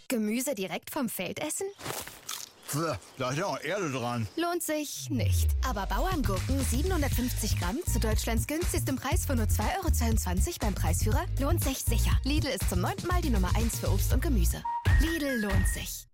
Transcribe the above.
Gemüse direkt vom Feld essen? Da ist ja auch Erde dran. Lohnt sich nicht. Aber Bauerngurken 750 Gramm zu Deutschlands günstigstem Preis von nur 2,22 € beim Preisführer lohnt sich sicher. Lidl ist zum 9. Mal die Nummer 1 für Obst und Gemüse. Lidl lohnt sich.